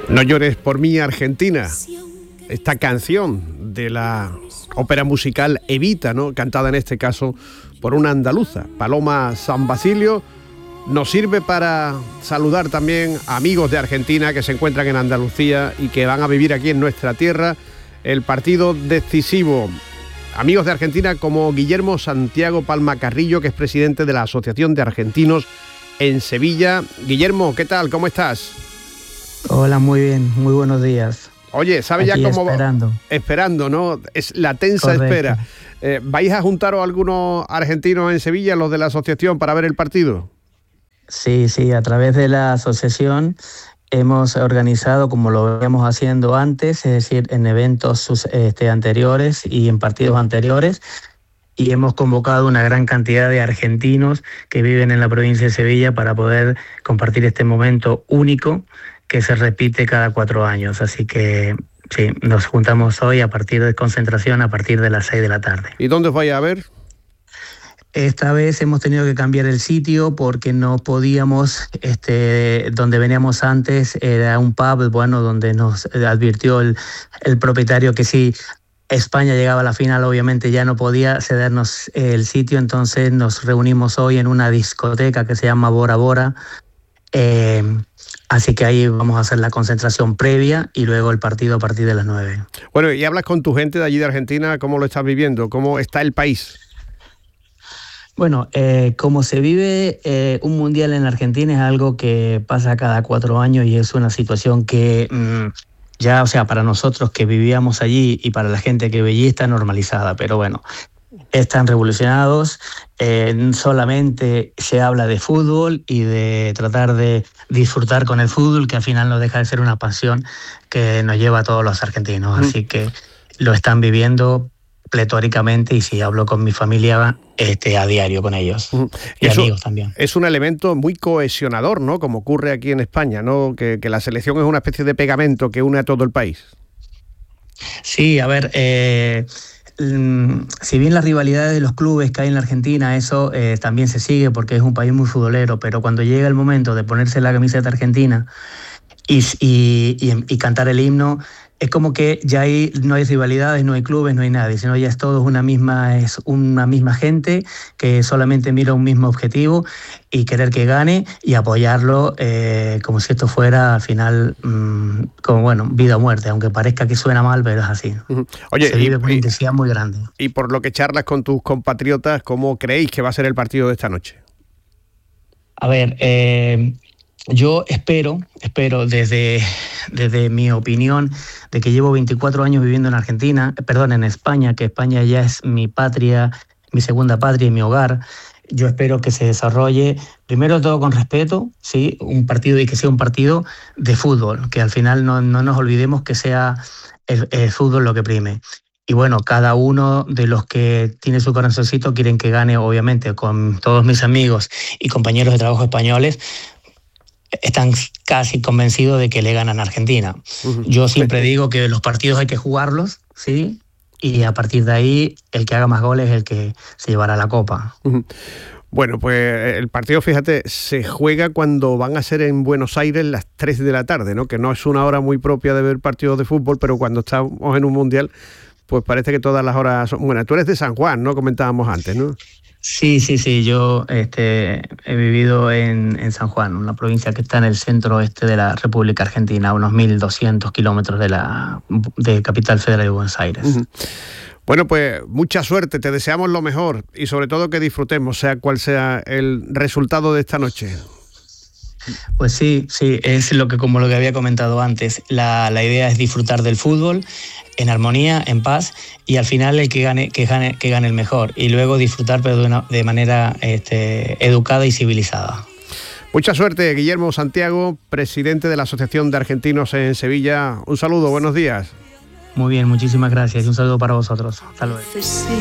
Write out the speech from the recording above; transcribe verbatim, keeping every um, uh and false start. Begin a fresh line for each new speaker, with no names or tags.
No llores por mí, Argentina. Esta canción de la ópera musical Evita, ¿no?, cantada en este caso por una andaluza, Paloma San Basilio, nos sirve para saludar también a amigos de Argentina que se encuentran en Andalucía y que van a vivir aquí en nuestra tierra el partido decisivo. Amigos de Argentina como Guillermo Santiago Palma Carrillo, que es presidente de la Asociación de Argentinos en Sevilla. Guillermo, ¿qué tal? ¿Cómo estás?
Hola, muy bien, muy buenos días.
Oye, ¿sabes ya cómo?
Esperando.
Esperando, ¿no? Es la tensa
Correcto. espera.
Eh, ¿Vais a juntaros a algunos argentinos en Sevilla, los de la asociación, para ver el partido?
Sí, sí, a través de la asociación hemos organizado, como lo veníamos haciendo antes, es decir, en eventos este, anteriores y en partidos anteriores, y hemos convocado una gran cantidad de argentinos que viven en la provincia de Sevilla para poder compartir este momento único que se repite cada cuatro años. Así que sí, nos juntamos hoy a partir de concentración a partir de las seis de la tarde.
¿Y dónde os vais a ver?
Esta vez hemos tenido que cambiar el sitio porque no podíamos, este, donde veníamos antes era un pub, bueno, donde nos advirtió el, el propietario que si España llegaba a la final, obviamente ya no podía cedernos el sitio, entonces nos reunimos hoy en una discoteca que se llama Bora Bora, eh, así que ahí vamos a hacer la concentración previa y luego el partido a partir de las nueve.
Bueno, y hablas con tu gente de allí de Argentina, ¿cómo lo estás viviendo? ¿Cómo está el país?
Bueno, eh, como se vive eh, un mundial en Argentina es algo que pasa cada cuatro años y es una situación que mmm, ya, o sea, para nosotros que vivíamos allí y para la gente que veía está normalizada, pero bueno, están revolucionados, eh, solamente se habla de fútbol y de tratar de disfrutar con el fútbol, que al final no deja de ser una pasión que nos lleva a todos los argentinos, mm. así que lo están viviendo pletóricamente y si hablo con mi familia este, a diario con ellos uh-huh. y Eso amigos también.
Es un elemento muy cohesionador, ¿no?, como ocurre aquí en España, ¿no?, que, que la selección es una especie de pegamento que une a todo el país.
Sí, a ver, eh, si bien las rivalidades de los clubes que hay en la Argentina, eso eh, también se sigue porque es un país muy futbolero, pero cuando llega el momento de ponerse la camiseta argentina y, y, y, y cantar el himno, es como que ya hay, no hay rivalidades, no hay clubes, no hay nadie, sino ya es todo una misma, es una misma gente que solamente mira un mismo objetivo y querer que gane y apoyarlo eh, como si esto fuera al final mmm, como bueno, vida o muerte, aunque parezca que suena mal, pero es así.
Uh-huh. Oye,
se vive con una
y,
intensidad muy grande.
Y por lo que charlas con tus compatriotas, ¿cómo creéis que va a ser el partido de esta noche?
A ver, eh, yo espero, espero desde, desde mi opinión, de que llevo veinticuatro años viviendo en Argentina, perdón, en España, que España ya es mi patria, mi segunda patria y mi hogar. Yo espero que se desarrolle, primero todo con respeto, ¿sí?, un partido y que sea un partido de fútbol, que al final no, no nos olvidemos que sea el, el fútbol lo que prime. Y bueno, cada uno de los que tiene su corazoncito quieren que gane, obviamente, con todos mis amigos y compañeros de trabajo españoles, están casi convencidos de que le ganan a Argentina. Uh-huh. Yo siempre digo que los partidos hay que jugarlos, ¿sí?, y a partir de ahí el que haga más goles es el que se llevará la copa.
Uh-huh. Bueno, pues el partido, fíjate, se juega cuando van a ser en Buenos Aires las tres de la tarde, ¿no?, que no es una hora muy propia de ver partidos de fútbol, pero cuando estamos en un mundial, pues parece que todas las horas son buenas. Tú eres de San Juan, ¿no?, comentábamos antes, ¿no?
Sí, sí, sí, yo este, he vivido en, en San Juan, una provincia que está en el centro oeste de la República Argentina, a unos mil doscientos kilómetros de la de Capital Federal de Buenos Aires.
Uh-huh. Bueno, pues mucha suerte, te deseamos lo mejor y sobre todo que disfrutemos, sea cual sea el resultado de esta noche.
Pues sí, sí, es lo que como lo que había comentado antes, la, la idea es disfrutar del fútbol en armonía, en paz, y al final el que gane, que gane, que gane el mejor, y luego disfrutar pero de, una, de manera este, educada y civilizada.
Mucha suerte, Guillermo Santiago, presidente de la Asociación de Argentinos en Sevilla. Un saludo, buenos días.
Muy bien, muchísimas gracias y un saludo para vosotros. Hasta luego.